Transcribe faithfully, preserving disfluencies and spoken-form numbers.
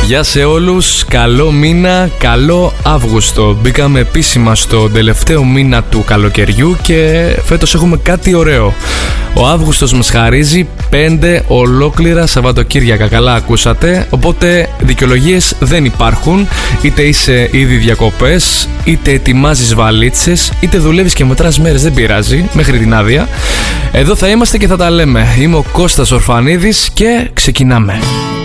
Γεια σε όλους, καλό μήνα, καλό Αύγουστο. Μπήκαμε επίσημα στο τελευταίο μήνα του καλοκαιριού και φέτος έχουμε κάτι ωραίο. Ο Αύγουστος μας χαρίζει πέντε ολόκληρα Σαββατοκύριακα, καλά ακούσατε. Οπότε δικαιολογίες δεν υπάρχουν, είτε είσαι ήδη διακοπές, είτε ετοιμάζεις βαλίτσες, είτε δουλεύεις και μετράς μέρες, δεν πειράζει, μέχρι την άδεια. Εδώ θα είμαστε και θα τα λέμε. Είμαι ο Κώστας Ορφανίδης και ξεκινάμε.